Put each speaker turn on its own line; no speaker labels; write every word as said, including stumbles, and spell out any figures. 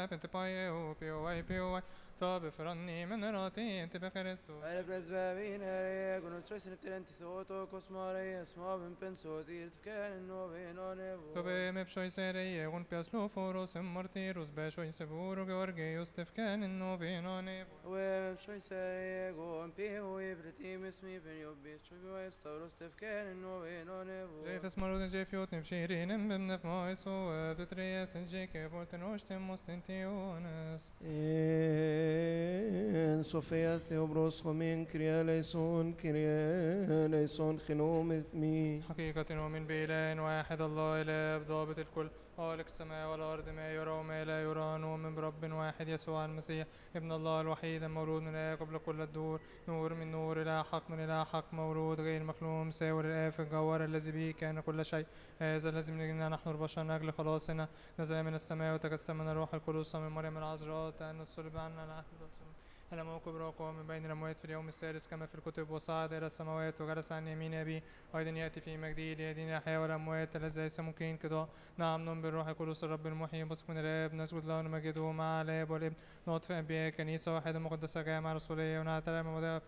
بنت باي او بي او اي بي او اي طاب فرني من راتي انت بكريستوس
Alle presbevine, con il tracing eptilenti sotto, cosmare, smovin pensoti, tfken nove non evo.
طب مبشوي سيري يغون بياسلو فوروس مرتيروس باشوي سبورو جورجيوس تفكان النوفينو نيفو
Web شوي سيغو ام بي هو يبرتيم اسمي بن يوبي شوي ويستوروس تفكن نوفي نون evo.
جيفس مرود جيفيوت نبشيرين بمنف مويسو بترياس جيكي فولتنوش تموس تنتيونس
En Sofia Theobros Homin Kyria Leison Kyria Leison Chinum Ithmi
حقيقة نؤمن بإله واحد الله إله ضابط الكل خالق السماء والأرض ما يرى وما لا يرى نؤمن برب واحد يسوع المسيح ابن الله الوحيد المولود من الآب قبل كل الدور نور من نور إلى حق من إلى حق مولود غير مخلوق مساور الآب في الجوهر الذي به كان كل شيء هذا الذي من أجلنا نحن البشر من أجل خلاصنا نزل من السماء وتجسم من الروح القدس من مريم العذراء تأن الصلب عنا نحن على موكب راقه من بين الأموات في اليوم الثالث كما في الكتب وصعد إلى السماوات وجلس عن يمين أبيه وأيضا يأتي في مجده ليدين الأحياء والأموات الذي ليس ممكن قضاء نعم نؤمن بالروح القدس الرب المحيي بثق من الآب نسجد له ونمجده مع الآب والابن نطفئ أنبياء كنيسة واحدة مقدسة جامعة رسولية ونعترف